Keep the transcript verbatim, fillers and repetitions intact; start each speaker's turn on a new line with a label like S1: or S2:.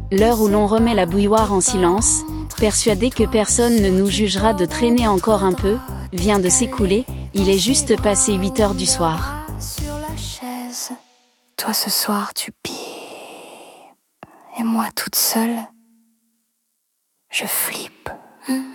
S1: L'heure où l'on remet la bouilloire en silence, persuadé que personne ne nous jugera de traîner encore un peu, vient de s'écouler, il est juste passé huit heures du soir.
S2: Sur la chaise, toi ce soir tu pires, et moi toute seule, je flippe.